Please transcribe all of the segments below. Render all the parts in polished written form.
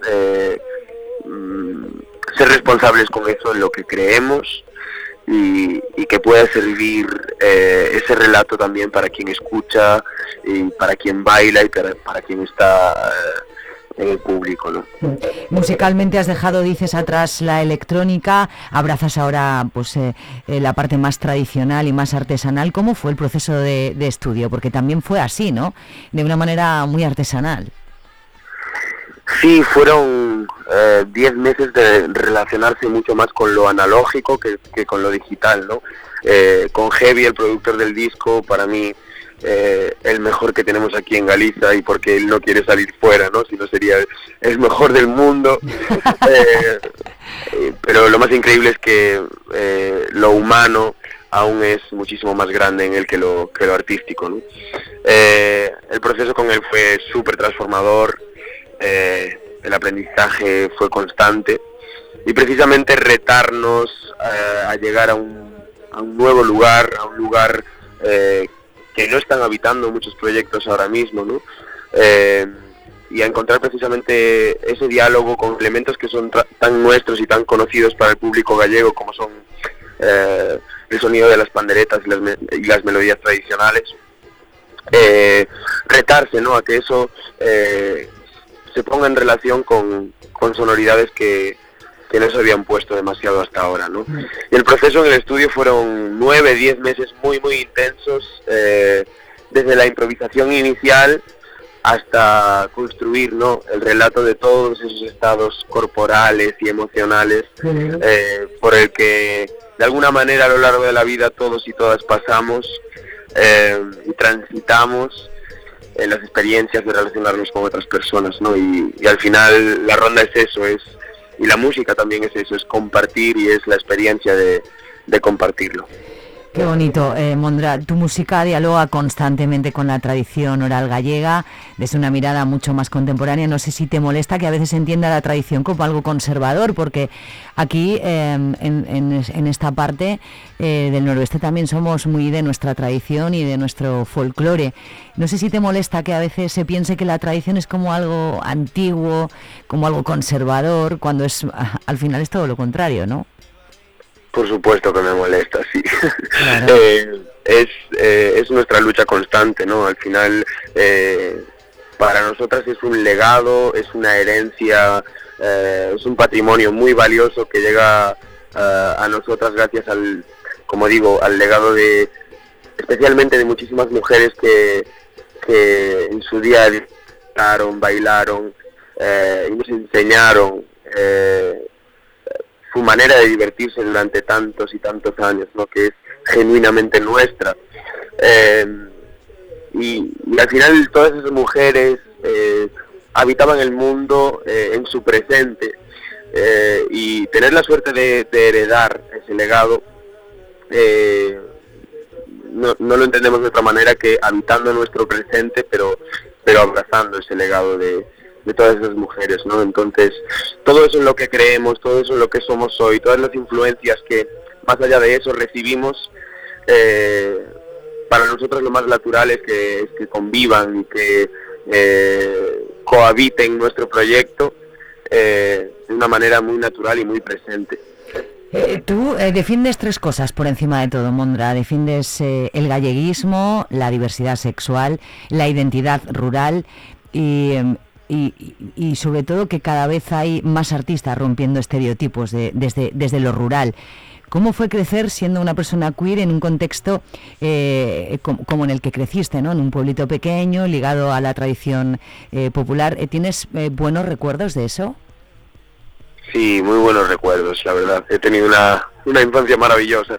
ser responsables con eso, en lo que creemos, y que pueda servir ese relato también para quien escucha, y para quien baila, y para quien está en el público, ¿no? Musicalmente has dejado, dices, atrás la electrónica, abrazas ahora pues la parte más tradicional y más artesanal. ¿Cómo fue el proceso de estudio? Porque también fue así, ¿no? De una manera muy artesanal. Sí, fueron 10 meses de relacionarse mucho más con lo analógico que con lo digital, ¿no? Con Heavy, el productor del disco, para mí el mejor que tenemos aquí en Galicia, y porque él no quiere salir fuera, ¿no? Si no sería el mejor del mundo. Pero lo más increíble es que lo humano aún es muchísimo más grande en él que lo artístico, ¿no? El proceso con él fue súper transformador. El aprendizaje fue constante, y precisamente retarnos a llegar a un nuevo lugar, a un lugar que no están habitando muchos proyectos ahora mismo, ¿no? Y a encontrar precisamente ese diálogo con elementos que son tan nuestros y tan conocidos para el público gallego, como son el sonido de las panderetas y las melodías tradicionales. Retarse, ¿no?, a que eso se ponga en relación con sonoridades que no se habían puesto demasiado hasta ahora, ¿no? Y el proceso en el estudio fueron 9-10 meses muy intensos, desde la improvisación inicial hasta construir, ¿no?, el relato de todos esos estados corporales y emocionales por el que de alguna manera a lo largo de la vida todos y todas pasamos y transitamos en las experiencias de relacionarnos con otras personas, ¿no? Y al final la ronda es eso, y la música también es eso, es compartir, y es la experiencia de compartirlo. Qué bonito, Mondra. Tu música dialoga constantemente con la tradición oral gallega desde una mirada mucho más contemporánea. No sé si te molesta que a veces se entienda la tradición como algo conservador, porque aquí en esta parte del noroeste también somos muy de nuestra tradición y de nuestro folclore. No sé si te molesta que a veces se piense que la tradición es como algo antiguo, como algo conservador, cuando al final es todo lo contrario, ¿no? Por supuesto que me molesta, sí. Claro. Es nuestra lucha constante, ¿no? Al final, para nosotras es un legado, es una herencia, es un patrimonio muy valioso que llega a nosotras gracias al legado especialmente de muchísimas mujeres que en su día bailaron y nos enseñaron su manera de divertirse durante tantos y tantos años, ¿no?, que es genuinamente nuestra. Y al final todas esas mujeres habitaban el mundo en su presente, y tener la suerte de heredar ese legado, no lo entendemos de otra manera que habitando nuestro presente, pero abrazando ese legado de todas esas mujeres, ¿no? Entonces, todo eso en lo que creemos, todo eso en lo que somos hoy, todas las influencias que más allá de eso recibimos, para nosotros lo más natural es que convivan y que cohabiten nuestro proyecto de una manera muy natural y muy presente. Tú defiendes tres cosas por encima de todo, Mondra. Defiendes el galleguismo, la diversidad sexual, la identidad rural y sobre todo que cada vez hay más artistas rompiendo estereotipos desde lo rural. ¿Cómo fue crecer siendo una persona queer en un contexto como en el que creciste, ¿no?, en un pueblito pequeño, ligado a la tradición popular? ¿Tienes buenos recuerdos de eso? Sí, muy buenos recuerdos, la verdad. He tenido una infancia maravillosa.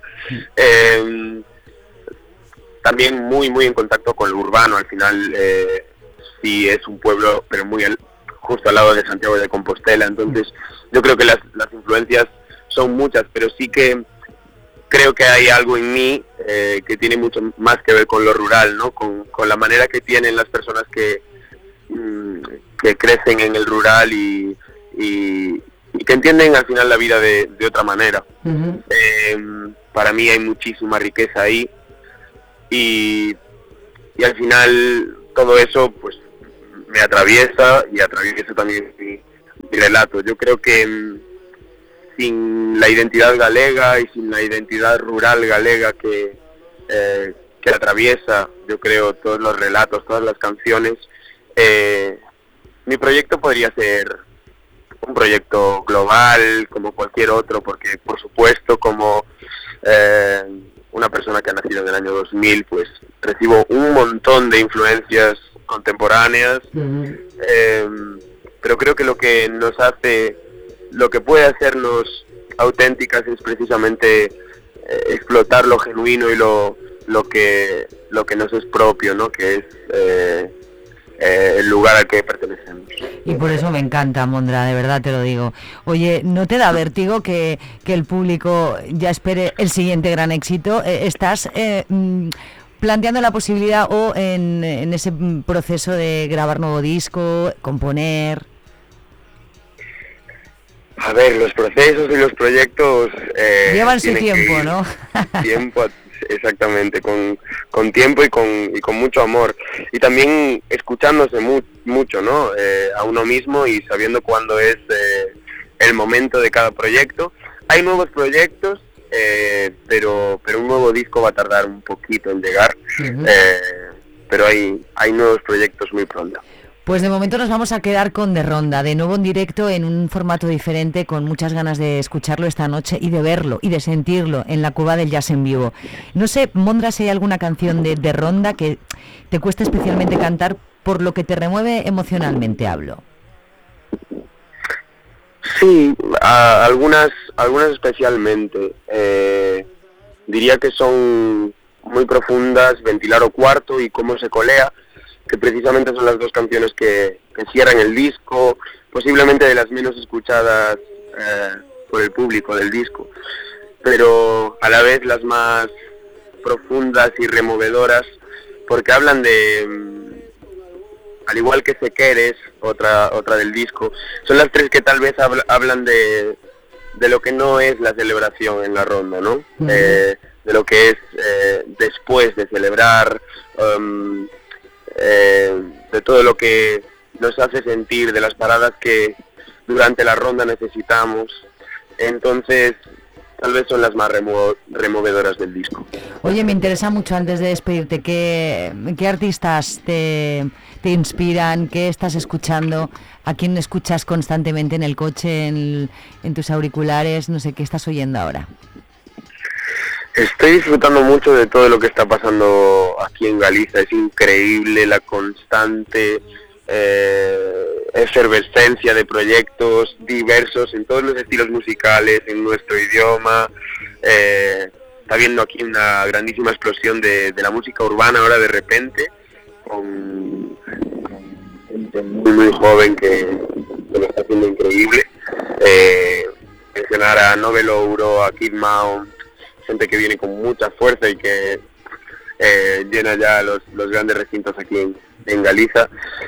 También muy en contacto con lo urbano. Al final sí es un pueblo, pero justo al lado de Santiago de Compostela. Entonces yo creo que las influencias son muchas, pero sí que creo que hay algo en mí que tiene mucho más que ver con lo rural, ¿no? Con la manera que tienen las personas que crecen en el rural y que entienden al final la vida de otra manera. Uh-huh. Para mí hay muchísima riqueza ahí, y al final todo eso pues me atraviesa y atraviesa también relato. Yo creo que sin la identidad galega y sin la identidad rural galega que atraviesa, yo creo, todos los relatos, todas las canciones, mi proyecto podría ser un proyecto global como cualquier otro, porque por supuesto como una persona que ha nacido en el año 2000, pues recibo un montón de influencias contemporáneas, pero creo que lo que nos hace, lo que puede hacernos auténticas es precisamente explotar lo genuino y lo que nos es propio, ¿no? Que es el lugar al que pertenecemos. Y por eso me encanta, Mondra, de verdad te lo digo. Oye, ¿no te da vértigo que el público ya espere el siguiente gran éxito? ¿Estás planteando la posibilidad o en ese proceso de grabar nuevo disco, componer? A ver, los procesos y los proyectos llevan su tiempo, ¿no? Tiempo, exactamente, con tiempo y con mucho amor, y también escuchándose mucho, ¿no? A uno mismo y sabiendo cuándo es el momento de cada proyecto. Hay nuevos proyectos, pero un nuevo disco va a tardar un poquito en llegar, pero hay nuevos proyectos muy pronto. Pues de momento nos vamos a quedar con De Ronda, de nuevo en directo, en un formato diferente, con muchas ganas de escucharlo esta noche y de verlo y de sentirlo en la Cueva del Jazz en vivo. No sé, Mondra, si hay alguna canción de Ronda que te cueste especialmente cantar por lo que te remueve emocionalmente, hablo. Sí, algunas especialmente. Diría que son muy profundas, Ventilar o Cuarto y Cómo se colea, que precisamente son las dos canciones que cierran el disco, posiblemente de las menos escuchadas por el público del disco, pero a la vez las más profundas y removedoras, porque hablan de, al igual que Se Queres, otra del disco, son las tres que tal vez hablan de lo que no es la celebración en la ronda, ¿no? De lo que es después de celebrar, de todo lo que nos hace sentir, de las paradas que durante la ronda necesitamos. Entonces, tal vez son las más removedoras del disco. Oye, me interesa mucho, antes de despedirte, ¿qué artistas te inspiran? ¿Qué estás escuchando? ¿A quién escuchas constantemente en el coche, en tus auriculares? No sé, ¿qué estás oyendo ahora? Estoy disfrutando mucho de todo lo que está pasando aquí en Galicia. Es increíble la constante efervescencia de proyectos diversos en todos los estilos musicales, en nuestro idioma. Está habiendo aquí una grandísima explosión de la música urbana ahora de repente, con gente muy joven que lo está haciendo increíble. Mencionar a Nobel Ouro, a Kid Mount, gente que viene con mucha fuerza y que llena ya los grandes recintos aquí en Galicia.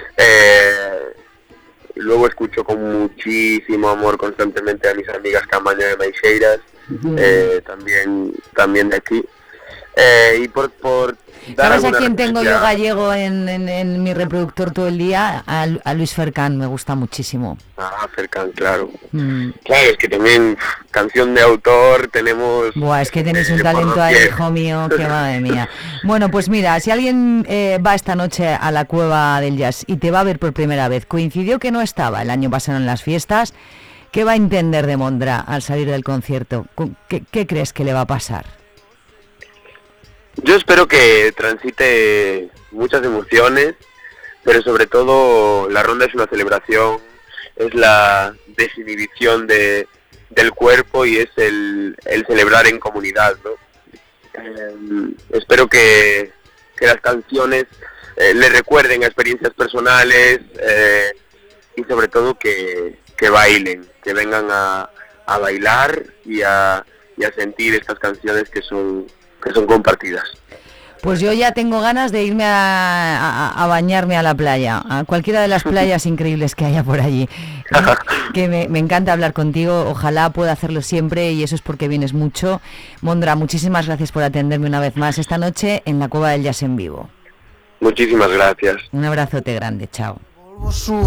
Luego escucho con muchísimo amor constantemente a mis amigas Camaño de Maixeiras, también de aquí. Y por ¿sabes a quién tengo yo gallego en mi reproductor todo el día? A Luis Fercán, me gusta muchísimo. Fercán, claro. Claro, es que también canción de autor tenemos... Buah, es que tenéis un talento ahí, hijo mío, que madre mía. Bueno, pues mira, si alguien va esta noche a la Cueva del Jazz y te va a ver por primera vez, coincidió que no estaba el año pasado en las fiestas, ¿qué va a entender de Mondra al salir del concierto? ¿Qué crees que le va a pasar? Yo espero que transite muchas emociones, pero sobre todo la ronda es una celebración, es la desinhibición del cuerpo y es el celebrar en comunidad, ¿no? Espero que las canciones le recuerden a experiencias personales y sobre todo que bailen, que vengan a bailar y a sentir estas canciones que son compartidas. Pues yo ya tengo ganas de irme a bañarme a la playa, a cualquiera de las playas increíbles que haya por allí. Que me encanta hablar contigo, ojalá pueda hacerlo siempre, y eso es porque vienes mucho. Mondra, muchísimas gracias por atenderme una vez más esta noche en la Cueva del Jazz en vivo. Muchísimas gracias. Un abrazote grande, chao.